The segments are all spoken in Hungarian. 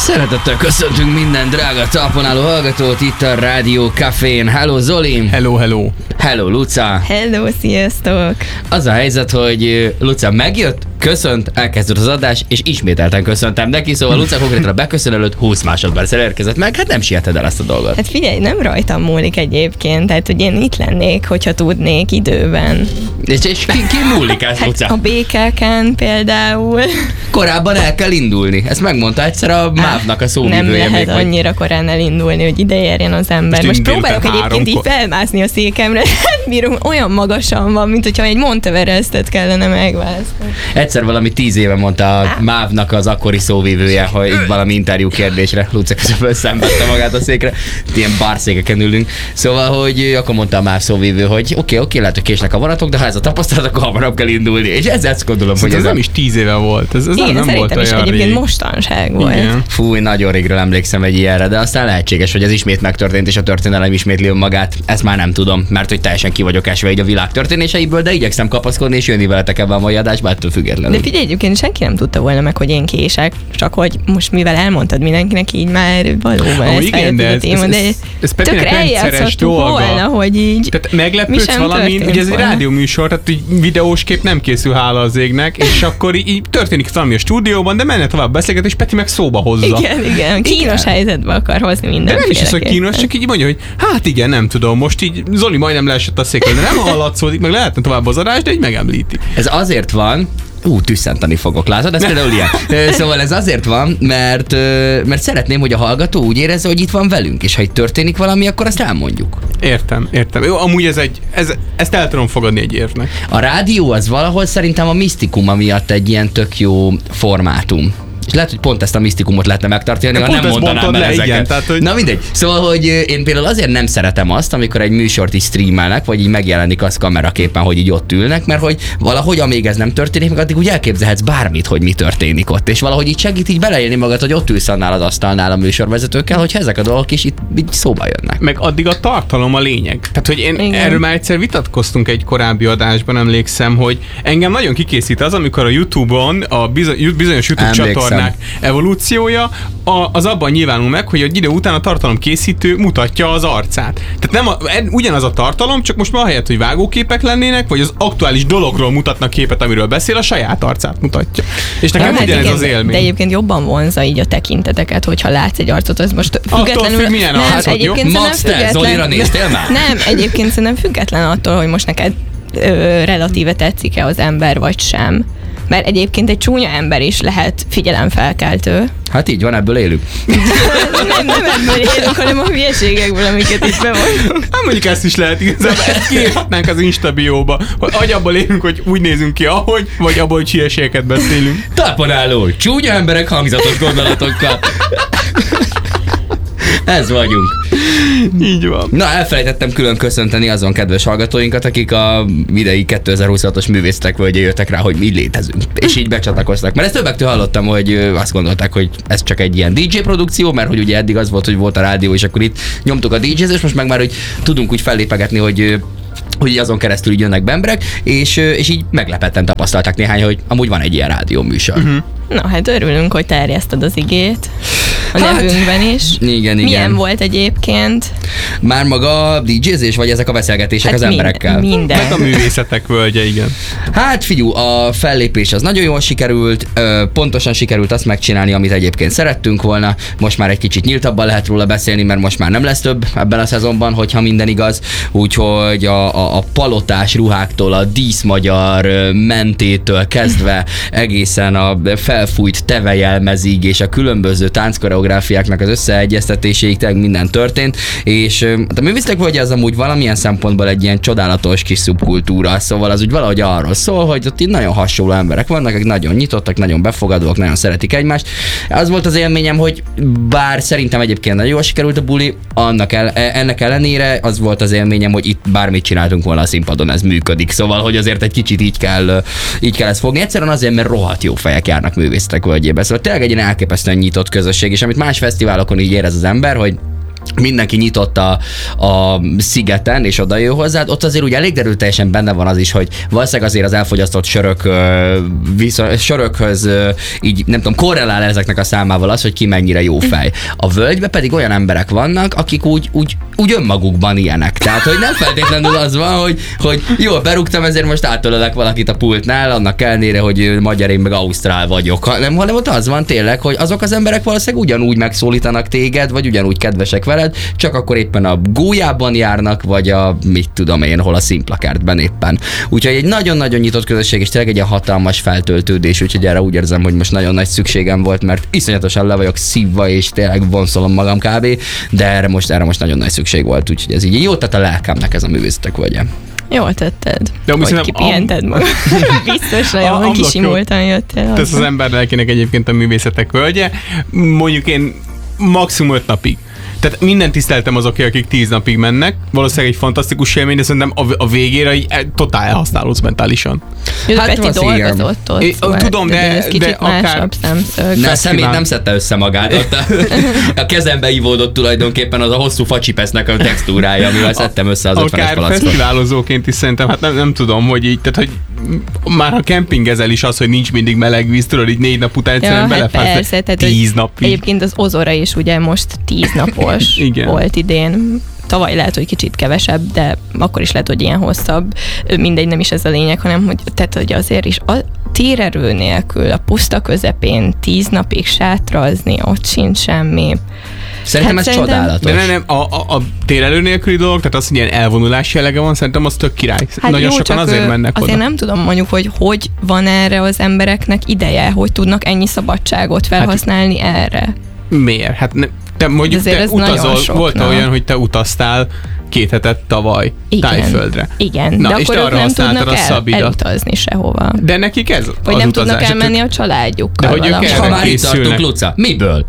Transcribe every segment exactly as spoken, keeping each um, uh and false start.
Szeretettel köszöntünk minden drága talpon álló hallgatót itt a Rádió Cafén. Hello Zoli! Hello, hello! Hello Luca! Hello, sziasztok! Az a helyzet, hogy Luca megjött, köszönt, elkezdődött az adás, és ismételten köszöntem neki, szóval Luca konkrétan a beköszön előtt húsz másodperccel érkezett meg, hát nem sieted el ezt a dolgot. Hát figyelj, nem rajtam múlik egyébként, tehát hogy én itt lennék, hogyha tudnék időben. És, és ki, ki múlik ez, Luca? Hát a bé ká kán például. Korábban el kell indulni. Ezt megmondta egyszer a mávnak a szóvivője. Nem lehet még, hogy... annyira korán elindulni, hogy ide érjen az ember. Most, Most próbálok egyébként így felmászni a székemre, bírom, olyan magasan van, mint hogyha egy Monteverestet kellene megválasztani. Egyszer valami tíz éve mondta a mávnak az akkori szóvivője, hogy itt valami interjú kérdésre Luca közben szenvedte magát a székre. Ilyen bárszékeken ülünk. Szóval, hogy akkor mondta a máv szóvivő, hogy oké, okay, oké, okay, lehet, hogy késnek a vonatok, de ha ez a tapasztalat, akkor hamarabb kell indulni. És ezzel azt gondolom, szóval hogy ez ez nem a... is tíz éve volt. Ez, ez Igen, nem, nem volt is olyan egyébként rég. mostanság volt. Igen. Fúj, nagyon régről emlékszem egy ilyenre, de aztán lehetséges, hogy ez ismét megtörtént, és a történelem ismétli magát. Ezt már nem tudom, mert hogy teljesen ki vagyok esve így a világ történéseiből, de igyekszem kapaszkodni és jönni veletek ebben a mai adásban, ettől függetlenül. De figyelj, egyébként senki nem tudta volna meg, hogy én kések, csak hogy most mivel elmondtad mindenkinek, így már valóban oh, ez igen, de ez, téma, ez, de ez, ez tökre eljátszottuk volna, hogy így tehát meglepődsz valamint, ugye ez egy rádióműsor, tehát így videós kép nem készül, hála az égnek, és akkor így, így történik valami a stúdióban, de menne tovább beszélgetés, Peti meg szóba hozza. Igen, igen, kínos igen. helyzetbe akar hozni mindenféle. De nem is az, hogy kínos, csak így mondja, hogy hát igen, nem tudom, most így Zoli majdnem leesett a székről, de nem hallatszódik, meg lehetne tovább az adás, de így megemlíti. Ez azért van, Ú, tüsszenteni fogok, látod? Ez például ilyen. Szóval ez azért van, mert, mert szeretném, hogy a hallgató úgy érezze, hogy itt van velünk, és ha itt történik valami, akkor azt elmondjuk. Értem, értem. Jó, amúgy ez egy, ez, ezt el tudom fogadni egy érvnek. A rádió az valahol szerintem a misztikuma miatt egy ilyen tök jó formátum. És lehet, hogy pont ezt a misztikumot lehetne megtartani, ha nem mondanám el ezeket. Igen, tehát, hogy... Na mindegy. Szóval, hogy én például azért nem szeretem azt, amikor egy műsort is streamelnek, vagy így megjelenik az kameraképen, hogy így ott ülnek, mert hogy valahogy amíg ez nem történik, meg addig úgy elképzelhetsz bármit, hogy mi történik ott. És valahogy így segít így beleélni magad, hogy ott ülsz annál az asztalnál a műsorvezetőkkel, hogyha ezek a dolgok is itt így szóba jönnek. Meg addig a tartalom a lényeg. Tehát, hogy én igen. Erről már egyszer vitatkoztunk egy korábbi adásban, emlékszem, hogy engem nagyon kikészít az, amikor a YouTube-on, a bizonyos YouTube emlékszem. Csatornák evolúciója, a, az abban nyilvánul meg, hogy egy idő után a tartalom készítő mutatja az arcát. Tehát nem a, ugyanaz a tartalom, csak most ma ahelyett, hogy vágóképek lennének, vagy az aktuális dologról mutatnak képet, amiről beszél, a saját arcát mutatja. És nekem hát ugyanez igen, az élmény. De egyébként jobban vonza így a tekinteteket, hogyha látsz egy arcot, az most függetlenül... Attól függ, milyen nem, arcod, egyébként jó? Max, te Zolira néztél már? Nem, egyébként szerintem független attól, hogy most neked ö, relatíve tetszik-e az ember, vagy sem. Mert egyébként egy csúnya ember is lehet figyelemfelkeltő. Hát így van, ebből élünk. nem, nem ebből élünk, hanem a hülyeségekből, amiket itt bemondunk. Hát mondjuk ezt is lehet igazából, ezt kiírhatnánk az Insta bióba, hogy abból élünk, hogy úgy nézünk ki, ahogy, vagy abból, hogy hülyeségeket beszélünk. Talpon álló, csúnya emberek hangzatos gondolatokkal. Ez vagyunk. Így van. Na, elfelejtettem külön köszönteni azon kedves hallgatóinkat, akik a idei kétezer-huszonhatos művészetek völgyé jöttek rá, hogy mi létezünk. És így becsatlakoztak. Mert ezt többektől hallottam, hogy azt gondolták, hogy ez csak egy ilyen dé dzsé produkció, mert hogy ugye eddig az volt, hogy volt a rádió, és akkor itt nyomtuk a dé dzsézést, most meg már, hogy tudunk úgy fellépegetni, hogy hogy azon keresztül így jönnek be emberek, és, és így meglepetten tapasztalták néhány, hogy amúgy van egy ilyen rádióműsor. Uh-huh. Na, hát örülünk, hogy terjeszted az igét a hát, nevünkben is. Igen, igen. Milyen volt egyébként? Már maga a dé dzsézés, vagy ezek a beszélgetések hát az mind, emberekkel? Minden. Meg a művészetek völgye, igen. Hát figyú, a fellépés az nagyon jól sikerült, pontosan sikerült azt megcsinálni, amit egyébként szerettünk volna. Most már egy kicsit nyíltabban lehet róla beszélni, mert most már nem lesz több ebben a szezonban, hogyha minden igaz. Úgyhogy a, a, a palotás ruháktól, a díszmagyar mentétől kezdve egészen a felfújt tevejelmezig és a különböző tánckoreográfiáknak az összeegyeztetéséig tényleg minden történt, és a művészetek völgye az amúgy valamilyen szempontból egy ilyen csodálatos kis szubkultúra, szóval az úgy valahogy arról szól, hogy ott itt nagyon hasonló emberek vannak, akik nagyon nyitottak, nagyon befogadóak, nagyon szeretik egymást. Az volt az élményem, hogy bár szerintem egyébként nagyon jól sikerült a buli, annak el, ennek ellenére az volt az élményem, hogy itt bármit csináltunk volna a színpadon, ez működik, szóval hogy azért egy kicsit így kell, így kell ezt fogni. Egyszerűen azért, mert rohadt jó fejek járnak művészetek völgyébe. Szóval tényleg egy ilyen elképesztően nyitott közösség, és amit más fesztiválokon így érez az ember, hogy mindenki nyitott a, a szigeten, és oda jön hozzád, ott azért ugye elég erőteljesen benne van az is, hogy valószínűleg azért az elfogyasztott sörök, viszont, sörökhöz így nem tudom, korrelál ezeknek a számával az, hogy ki mennyire jó fej. A völgyben pedig olyan emberek vannak, akik úgy, úgy, úgy önmagukban ilyenek. Tehát, hogy nem feltétlenül az van, hogy, hogy jól berúgtam, ezért most átölelek valakit a pultnál, annak ellenére, hogy magyar, én meg ausztrál vagyok. Hanem, hanem ott az van tényleg, hogy azok az emberek valószínűleg ugyanúgy megszólítanak téged, vagy ugyanúgy kedvesek veled, csak akkor éppen a gólyában járnak, vagy a mit tudom én, hol a szimplakártben éppen. Úgyhogy egy nagyon-nagyon nyitott közösség, és tényleg egy ilyen hatalmas feltöltődés, úgyhogy erre úgy érzem, hogy most nagyon nagy szükségem volt, mert iszonyatosan le vagyok szívva, és tényleg vonszolom magam kb. De erre most, erre most nagyon nagy szükség volt, úgyhogy ez így jó tett a lelkámnek ez a művészetek völgye. Jól tetted. De hogy kipihented magad. Biztos nagyon, hogy kisimultan jöttél. Ez az ember lelkének egyébként a művészetek völgye. Mondjuk én maximum öt napig. Tehát minden tiszteltem azok, akik tíz napig mennek. Valószínűleg egy fantasztikus élmény, de szerintem a, a végére így totál elhasználódsz mentálisan. Jó, hát Peti dolgozott ott. É, szóval, tudom, de, de, de, de akár... szemszög. Ne, a szemét nem szedte össze magát. Ott a, a kezembe ivódott tulajdonképpen az a hosszú facsipesznek a textúrája, amivel szedtem össze az ötvenes palackot. Akár fesztiválozóként is szerintem, hát nem, nem tudom, hogy így, tehát hogy már ha kempingezel is az, hogy nincs mindig meleg víz, tudod, így négy nap után egyszerűen ja, belefállsz, hát tíz napig. Egyébként az Ozora is ugye most tíz napos volt idén. Tavaly lehet, hogy kicsit kevesebb, de akkor is lehet, hogy ilyen hosszabb. Mindegy, nem is ez a lényeg, hanem hogy, tehát, hogy azért is a térerő nélkül, a puszta közepén tíz napig sátrazni, ott sincs semmi. Szerintem hát ez szerintem... csodálatos. De nem, nem, a, a, a térelő nélküli dolog, tehát az, hogy ilyen elvonulás jellege van, szerintem az tök király. Hát nagyon jó, sokan azért mennek azért oda. nem tudom mondjuk, hogy hogy van erre az embereknek ideje, hogy tudnak ennyi szabadságot felhasználni hát, erre. Miért? Hát ne, te mondjuk te utazol, volt olyan, hogy te utaztál két hetet tavaly igen, Tájföldre. Igen, na, de akkor ők nem tudnak el, elutazni sehova. De nekik ez vagy az nem utazás. tudnak elmenni a családjukkal. De hogy ők ha már itt tartunk, Luca, miből?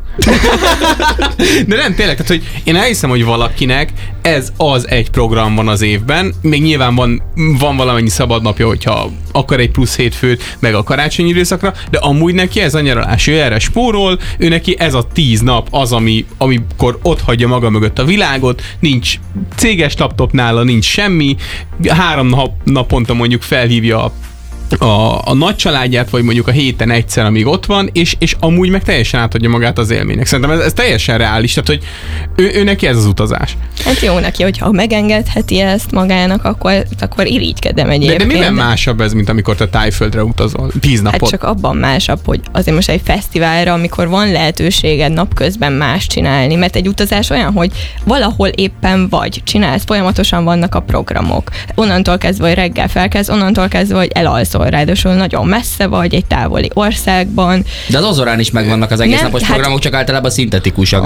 De nem, tényleg, tehát, hogy én elhiszem, hogy valakinek ez az egy program van az évben, még nyilván van, van valamennyi szabad napja, hogyha akar egy plusz hétfőt, meg a karácsonyi időszakra, de amúgy neki ez a nyaralás, ő erre spórol, ő neki ez a tíz nap az, ami, amikor ott hagyja maga mögött a világot, nincs céges laptop nála, nincs semmi, három nap, naponta mondjuk felhívja a A, a nagy családját, vagy mondjuk a héten egyszer, amíg ott van, és, és amúgy meg teljesen átadja magát az élménynek. Szerintem ez, ez teljesen reális, tehát hogy ő, ő neki ez az utazás. Hát jó neki, hogyha megengedheti ezt magának, akkor, akkor irigykedem egyébként. De, de miben másabb ez, mint amikor te Tájföldre utazol? Tíz napot. Hát csak abban másabb, hogy azért most egy fesztiválra, amikor van lehetőséged napközben más csinálni, mert egy utazás olyan, hogy valahol éppen vagy, csinálsz, folyamatosan vannak a programok. Onnantól kezdve, hogy reggel felkezd, onnantól kezdve, hogy elalszol. Ráadásul nagyon messze vagy, egy távoli országban. De az Ozorán is megvannak az egész nem, napos hát... programok, csak általában szintetikusak.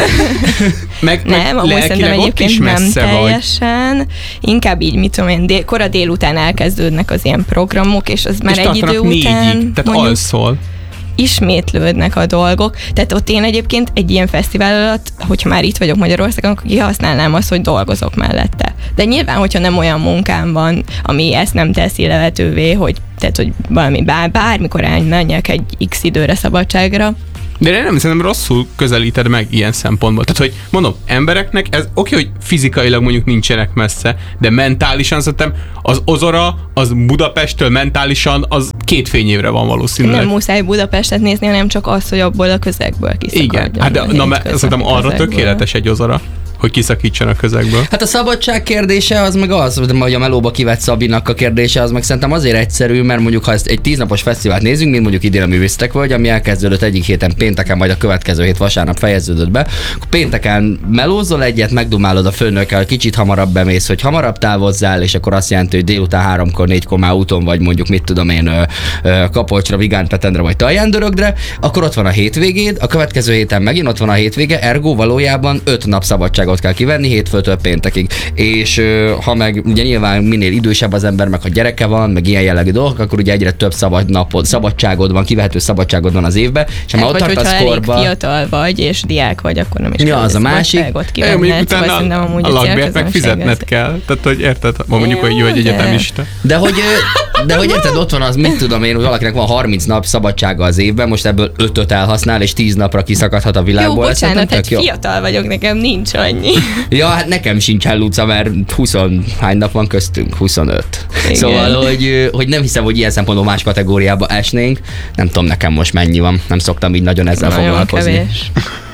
meg, meg nem, amúgy szerintem egyébként nem teljesen. Vagy. Inkább így, mit tudom én, dél, kora délután elkezdődnek az ilyen programok, és az már és egy idő után... Négyig, tehát alszol. Ismétlődnek a dolgok. Tehát ott én egyébként egy ilyen fesztivál alatt, hogyha már itt vagyok Magyarországon, akkor kihasználnám azt, hogy dolgozok mellette. De nyilván, hogyha nem olyan munkám van, ami ezt nem teszi lehetővé, hogy, tehát, hogy valami bár, bármikor elmenjek egy x időre szabadságra. De nem, szerintem rosszul közelíted meg ilyen szempontból. Tehát, hogy mondom, embereknek ez oké, hogy fizikailag mondjuk nincsenek messze, de mentálisan szerintem az Ozora, az Budapesttől mentálisan, az két fényévre van valószínűleg. Nem muszáj Budapestet nézni, hanem csak az, hogy abból a közegből kiszakadjon. Igen, hát de, na, mert szerintem arra tökéletes egy Ozora, hogy kiszakítson a közegből. Hát a szabadság kérdése az meg az, hogy a melóba kivett Szabinak a kérdése, az meg szerintem azért egyszerű, mert mondjuk ha ezt egy tíznapos fesztivált nézünk, mint mondjuk idén a Művészetek Völgye, ami elkezdődött egyik héten pénteken, majd a következő hét vasárnap fejeződött be, akkor pénteken melózol egyet, megdumálod a főnökkel, kicsit hamarabb bemész, hogy hamarabb távozzál, és akkor azt jelenti, hogy délután háromkor, négykor már úton vagy, mondjuk mit tudom én, ö, ö, Kapolcsra, Vigánpetendre vagy Talján-Dörögre, akkor ott van a hétvégéd, a következő héten megint ott van a hétvége, ergo valójában öt nap szabadság kell kivenni hétfőtől péntekig. És ha meg ugye nyilván minél idősebb az ember, meg ha gyereke van, meg ilyen jellegű dolgok, akkor ugye egyre több szabad napod, szabadságod van, kivehető szabadságod van az évben. És hát, vagy hogyha korba... elég fiatal vagy, és diák vagy, akkor nem is ja, az a másik. Utána a lakbért meg fizetned kell. Tehát, hogy érted, mondjuk, hogy jó egy egyetemista. De hogy, de hogy érted, ott van az, mit tudom én, hogy valakinek van harminc nap szabadsága az évben, most ebből ötöt elhasznál, és tíz napra kiszakadhat a világból. Jó, bocsánat, hát fiatal vagyok, nekem nincs annyi. ennyi. Ja, hát nekem sincsen Luca, mert húsz hány nap van köztünk? huszonöt. Igen. Szóval, hogy, hogy nem hiszem, hogy ilyen szempontból más kategóriába esnénk. Nem tudom, nekem most mennyi van. Nem szoktam így nagyon ezzel nagyon foglalkozni. Kevés.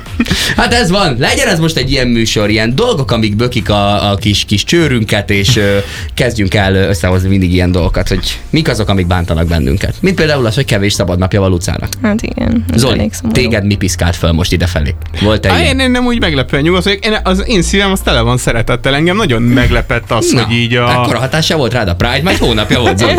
Hát ez van, legyen ez most egy ilyen műsor, ilyen dolgok, amik bökik a, a kis, kis csőrünket, és ö, kezdjünk el összehozni mindig ilyen dolgokat, hogy mik azok, amik bántanak bennünket. Mint például az, hogy kevés szabadnapja van Lucának. Hát igen. Zoli, téged mi piszkált fel most idefelé? Volt egy én, én nem úgy meglepően nyugodt, hogy én, az én szívem az tele van szeretettel, engem nagyon meglepett az, Na, hogy így a... Ekkora hatása volt rád a Pride, majd hónapja volt, Zoli.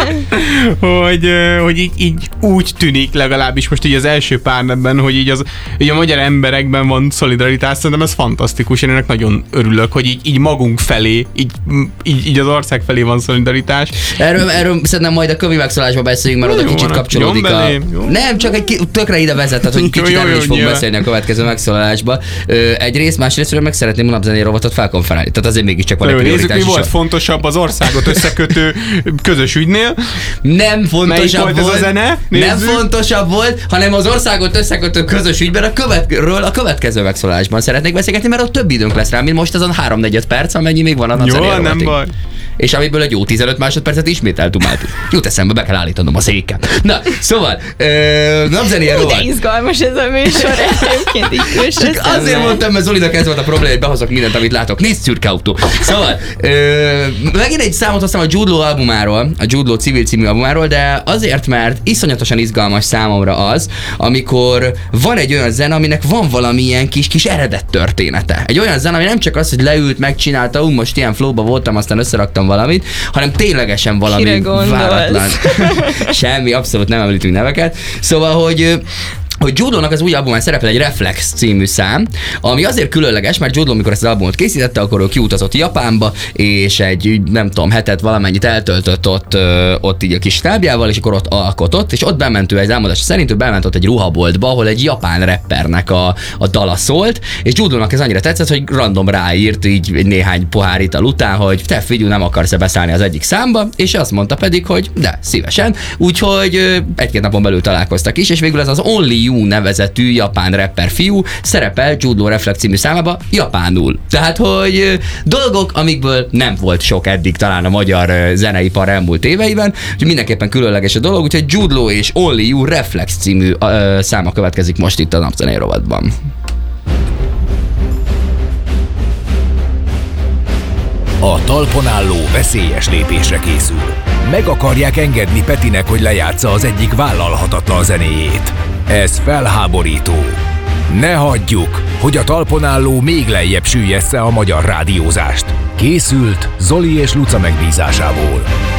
hogy, hogy így, így úgy tűnik legalábbis most így az első pár napban, hogy így, az, így a magyar emberekben van szolidaritás, szerintem ez fantasztikus, én ennek nagyon örülök, hogy így, így magunk felé, így, így, így az ország felé van szolidaritás. Erről, erről szerintem majd a kövi megszólásban beszéljünk, mert oda jó, kicsit kapcsolódik belé, a... Nem, csak egy tökre ide vezetett, hogy kicsit jó, erről jó, is fogunk beszélni a következő megszólalásba. Egyrészt, másrészt meg szeretném a napzenei rovatot felkonferálni. Tehát azért mégiscsak van egy prioritás. Nézzük, mi volt fontosabb az országot összekötő közös ügynél? Nem fontosabb volt, volt, ez a zene? nem fontosabb volt, hanem az országot összekötő közös ügyben a, követről, a következő megszólásban szeretnék beszélgetni, mert ott több időnk lesz rá, mint most azon három-negyed perc, amennyi még van a napzenei rovatig. Jó, nem baj. És amiből egy jó tizenöt másodpercet ismét eltumáltuk. Jut eszembe, be kell állítanom a széken. Na, szóval, napzenéje rovat. De izgalmas ez a műsor, egyébként így Csak azért mondtam, mert Zolinak ez volt a probléma, hogy behozok mindent, amit látok. Nézd, szürke autó. Szóval, ö, megint egy számot hoztam a Jude Law albumáról, a Jude Law civil című albumáról, de azért, mert iszonyatosan izgalmas számomra az, amikor van egy olyan zene, aminek van valamilyen kis, kis eredet története. Egy olyan zene, ami nem csak az, hogy leült, megcsinálta, ú, most ilyen flowba voltam, aztán összeraktam valamit, hanem ténylegesen valami váratlan. Semmi, abszolút nem említünk neveket. Szóval, hogy hogy Jude Law-nak az új albumán szerepel egy Reflex című szám, ami azért különleges, mert Jude Law, amikor ezt az albumot készítette, akkor ő kiutazott Japánba, és egy, nem tudom, hetet valamennyit eltöltött ott, ott így a kis tábjával, és akkor ott alkotott, és ott bement ő, egy álmodás szerint ő bement ott egy ruhaboltba, ahol egy japán rappernek a, a dala szólt, és Jude Law-nak ez annyira tetszett, hogy random ráírt így egy néhány pohár ital után, hogy te figyelj, nem akarsz-e beszállni az egyik számba, és azt mondta pedig, hogy de, szívesen. Úgyhogy egy-két napon belül találkoztak is, és végül ez az Only You nevezetű japán rapper fiú szerepel Jude Law Reflex című számába japánul. Tehát, hogy dolgok, amikből nem volt sok eddig talán a magyar zeneipar elmúlt éveiben, úgyhogy mindenképpen különleges a dolog, úgyhogy Jude Law és Only You Reflex című uh, száma következik most itt a napzenei rovatban. A talpon álló veszélyes lépésre készül. Meg akarják engedni Petinek, hogy lejátsza az egyik vállalhatatlan zenéjét. Ez felháborító. Ne hagyjuk, hogy a talpon álló még lejjebb süllyessze a magyar rádiózást. Készült Zoli és Luca megbízásából.